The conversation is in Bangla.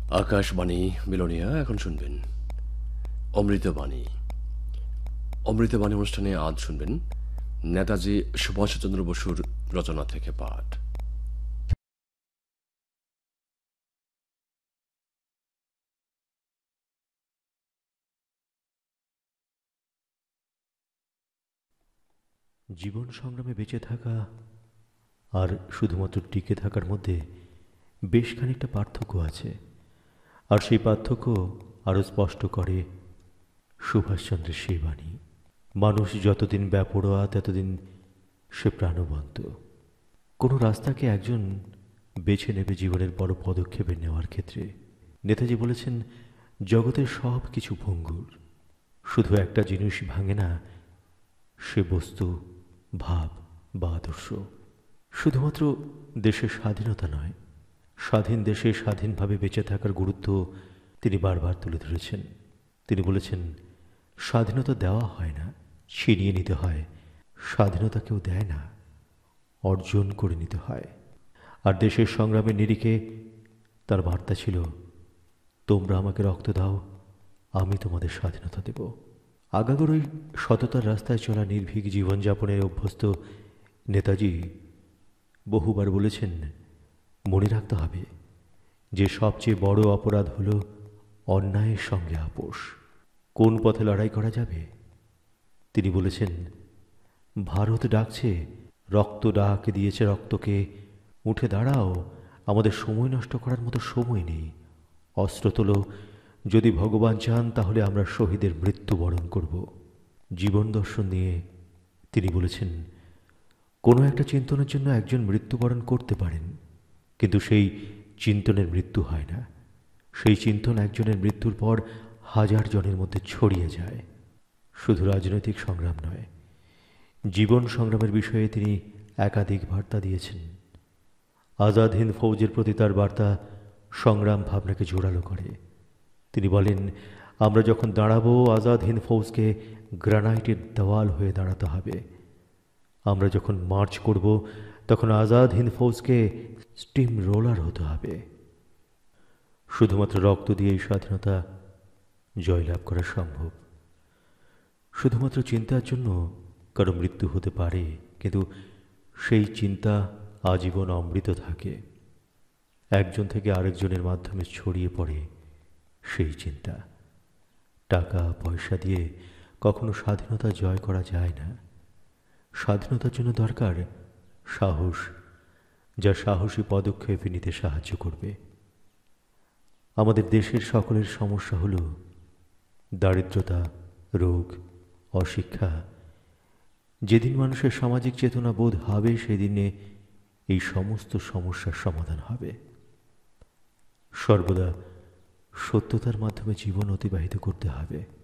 আকাশবাণী মিলনিয়া এখন শুনবেন অমৃতবাণী। অমৃতবাণী অনুষ্ঠানে আজ শুনবেন নেতাজি সুভাষচন্দ্র বসুর রচনা থেকে পাঠ। জীবন সংগ্রামে বেঁচে থাকা আর শুধুমাত্র টিকে থাকার মধ্যে বেশ খানিকটা পার্থক্য আছে, আর সেই পার্থক্য আরও স্পষ্ট করে সুভাষচন্দ্রের সেই বাণী। মানুষ যতদিন বেপরোয়া ততদিন সে প্রাণবন্ত। কোনো রাস্তাকে একজন বেছে নেবে জীবনের বড় পদক্ষেপে নেওয়ার ক্ষেত্রে। নেতাজি বলেছেন, জগতের সব কিছু ভঙ্গুর, শুধু একটা জিনিস ভাঙে না, সে বস্তু, ভাব বা আদর্শ। শুধুমাত্র দেশের স্বাধীনতা নয়, স্বাধীন দেশে স্বাধীনভাবে বেঁচে থাকার গুরুত্ব তিনি বারবার তুলে ধরেছেন। তিনি বলেছেন, স্বাধীনতা দেওয়া হয় না, ছিনিয়ে নিতে হয়। স্বাধীনতা কেউ দেয় না, অর্জন করে নিতে হয়। আর দেশের সংগ্রামের নিরিখে তার বার্তা ছিল, তোমরা আমাকে রক্ত দাও, আমি তোমাদের স্বাধীনতা দেব। আগাগোড়াই সততার রাস্তায় চলা নির্ভীক জীবনযাপনের অভ্যস্ত নেতাজি বহুবার বলেছেন, মনে রাখতে হবে যে সবচেয়ে বড় অপরাধ হল অন্যায়ের সঙ্গে আপোষ। কোন পথে লড়াই করা যাবে? তিনি বলেছেন, ভারত ডাকছে, রক্ত ডাক দিয়েছে রক্তকে, উঠে দাঁড়াও, আমাদের সময় নষ্ট করার মতো সময় নেই। অস্ত্র তোলো, যদি ভগবান চান তাহলে আমরা শহীদের মৃত্যুবরণ করব। জীবন দর্শন নিয়ে তিনি বলেছেন, কোনো একটা চিন্তনের জন্য একজন মৃত্যুবরণ করতে পারেন, কিন্তু সেই চিন্তনের মৃত্যু হয় না। সেই চিন্তন একজনের মৃত্যুর পর হাজার জনের মধ্যে ছড়িয়ে যায়। শুধু রাজনৈতিক সংগ্রাম নয়, জীবন সংগ্রামের বিষয়ে তিনি একাধিক বার্তা দিয়েছেন। আজাদ হিন্দ ফৌজের প্রতি তার বার্তা সংগ্রাম ভাবনাকে জোরালো করে। তিনি বলেন, আমরা যখন দাঁড়াবো, আজাদ হিন্দ ফৌজকে গ্রানাইটের দেওয়াল হয়ে দাঁড়াতে হবে। আমরা যখন মার্চ করব, তখন আজাদ হিন্দ ফৌজকে স্টিম রোলার হতে হবে। শুধুমাত্র রক্ত দিয়েই স্বাধীনতা জয়লাভ করা সম্ভব। শুধুমাত্র চিন্তার জন্য কারো মৃত্যু হতে পারে, কিন্তু সেই চিন্তা আজীবন অমৃত থাকে। একজন থেকে আরেকজনের মাধ্যমে ছড়িয়ে পড়ে সেই চিন্তা। টাকা পয়সা দিয়ে কখনো স্বাধীনতা জয় করা যায় না। স্বাধীনতার জন্য দরকার সাহস, যা সাহসী পদক্ষেপ নিতে সাহায্য করবে। আমাদের দেশের সকলের সমস্যা হল দারিদ্রতা, রোগ, অশিক্ষা। যেদিন মানুষের সামাজিক চেতনা বোধ হবে, সেদিনে এই সমস্ত সমস্যার সমাধান হবে। সর্বদা সত্যতার মাধ্যমে জীবন অতিবাহিত করতে হবে।